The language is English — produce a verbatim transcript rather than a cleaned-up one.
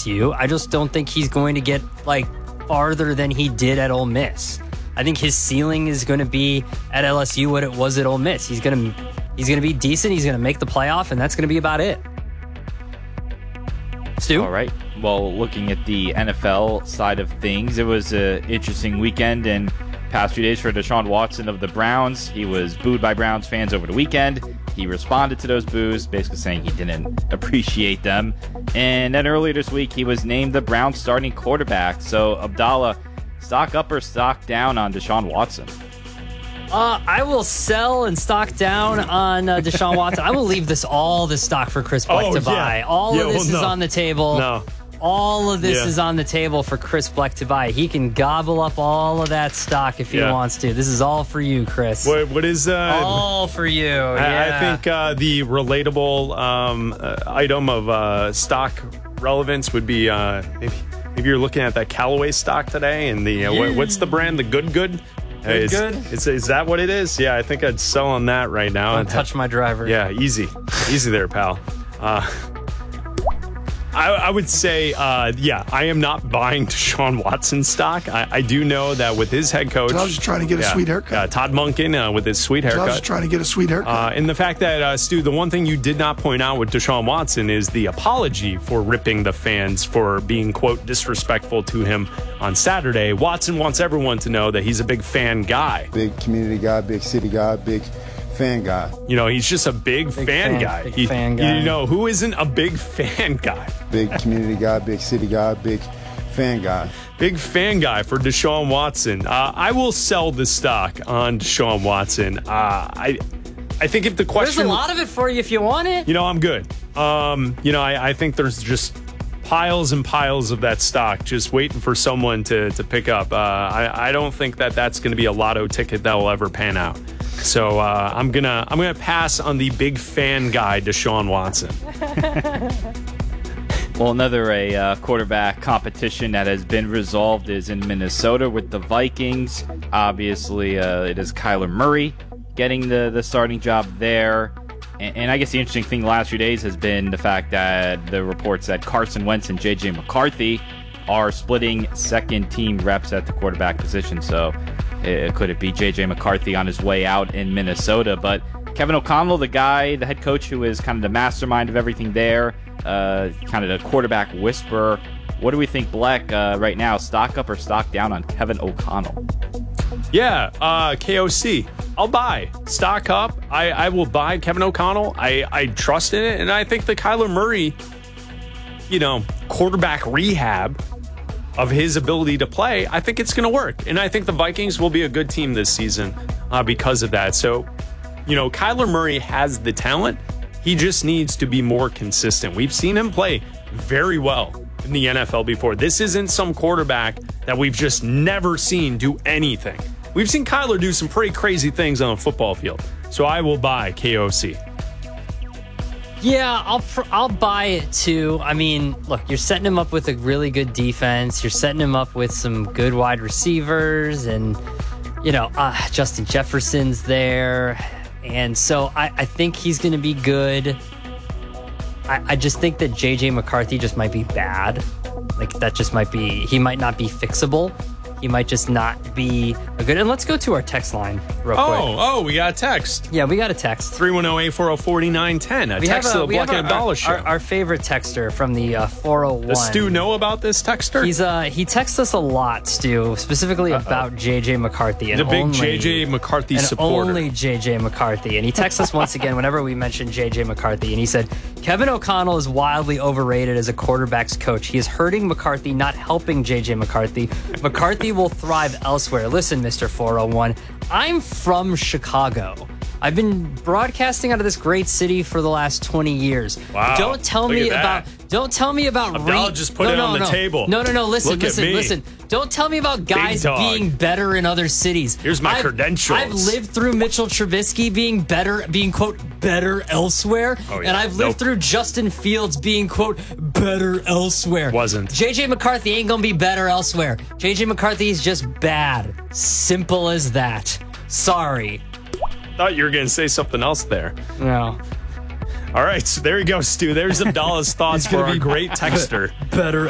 S U. I just don't think he's going to get like farther than he did at Ole Miss. I think his ceiling is going to be at L S U what it was at Ole Miss. He's going to he's going to be decent. He's going to make the playoff, and that's going to be about it. Stu? All right. Well, looking at the N F L side of things, it was an interesting weekend and past few days for Deshaun Watson of the Browns. He was booed by Browns fans over the weekend. He responded to those boos, basically saying he didn't appreciate them. And then earlier this week, he was named the Browns starting quarterback. So, Abdallah, stock up or stock down on Deshaun Watson? Uh, I will sell and stock down on uh, Deshaun Watson. I will leave this all the stock for Chris Bleck oh, to buy. Yeah. All yeah, of this well, is no. on the table. No. All of this yeah. is on the table for Chris Bleck to buy. He can gobble up all of that stock if he yeah. wants to. This is all for you, Chris. What, what is uh, all for you? I, yeah. I think uh, the relatable um, uh, item of uh, stock relevance would be uh, maybe, maybe you're looking at that Callaway stock today, and the uh, what, what's the brand? The Good Good. Good, is, good? Is, is that what it is? Yeah, I think I'd sell on that right now. Don't touch my driver. Yeah, easy. Easy there, pal. Uh, I, I would say, uh, yeah, I am not buying Deshaun Watson stock. I, I do know that with his head coach. I was just trying to get a yeah, sweet haircut. Uh, Todd Monken uh, with his sweet haircut. I was just trying to get a sweet haircut. Uh, and the fact that, uh, Stu, the one thing you did not point out with Deshaun Watson is the apology for ripping the fans for being, quote, disrespectful to him on Saturday. Watson wants everyone to know that he's a big fan guy. Big community guy, big city guy, big fan guy. You know, he's just a big, big fan, fan guy. Big he, fan guy. You know, who isn't a big fan guy? Big community guy, big city guy, big fan guy. Big fan guy for Deshaun Watson. Uh, I will sell the stock on Deshaun Watson. Uh, I I think if the question... There's a lot of it for you if you want it. You know, I'm good. Um, you know, I, I think there's just piles and piles of that stock just waiting for someone to, to pick up. Uh, I, I don't think that that's going to be a lotto ticket that will ever pan out. So uh, I'm gonna I'm gonna pass on the big fan guy, Deshaun Watson. Well, another a uh, quarterback competition that has been resolved is in Minnesota with the Vikings. Obviously, uh, it is Kyler Murray getting the, the starting job there. And, and I guess the interesting thing the last few days has been the fact that the reports that Carson Wentz and J J McCarthy are splitting second-team reps at the quarterback position. So uh, could it be J J McCarthy on his way out in Minnesota? But Kevin O'Connell, the guy, the head coach who is kind of the mastermind of everything there, uh, kind of the quarterback whisperer. What do we think, Bleck, uh, right now? Stock up or stock down on Kevin O'Connell? Yeah, uh, K O C. I'll buy. Stock up. I, I will buy Kevin O'Connell. I, I trust in it. And I think the Kyler Murray, you know, quarterback rehab of his ability to play, I think it's going to work. And I think the Vikings will be a good team this season uh, because of that. So, you know, Kyler Murray has the talent. He just needs to be more consistent. We've seen him play very well in the N F L before. This isn't some quarterback that we've just never seen do anything. We've seen Kyler do some pretty crazy things on a football field. So I will buy K O C. Yeah, I'll I'll buy it too. I mean, look, you're setting him up with a really good defense. You're setting him up with some good wide receivers, and you know, uh, Justin Jefferson's there, and so I, I think he's going to be good. I, I just think that J J McCarthy just might be bad. Like that just might be. He might not be fixable. He might just not be a good. And let's go to our text line real oh, quick. Oh, oh, we got a text. Yeah, we got a text. three one zero, eight four zero, four nine one zero. A we text have a, to the we Bleck have and our, Abdallah our, show. Our, our favorite texter from the uh, four oh one. Does Stu know about this texter? He's uh he texts us a lot, Stu, specifically Uh-oh. about J J McCarthy. And He's a big only, J J McCarthy and supporter. Only J J McCarthy. And he texts us once again whenever we mention J J McCarthy. And he said, Kevin O'Connell is wildly overrated as a quarterback's coach. He is hurting McCarthy, not helping J J McCarthy. McCarthy will thrive elsewhere. Listen, Mister four oh one, I'm from Chicago. I've been broadcasting out of this great city for the last twenty years. Wow. Don't tell Look me at about that. don't tell me about Abdallah re- just put no, it no, on the no. table. No, no, no. Listen, Look at listen, me. listen. Don't tell me about guys dog. being better in other cities. Here's my I've, credentials. I've lived through Mitchell Trubisky being better, being quote better elsewhere, Oh, yeah. and I've lived Nope. through Justin Fields being quote better elsewhere. Wasn't. J J McCarthy ain't gonna be better elsewhere. J J McCarthy is just bad. Simple as that. Sorry. Thought you were going to say something else there. No. All right, so there you go, Stu. There's Abdallah's thoughts for our great texter. Better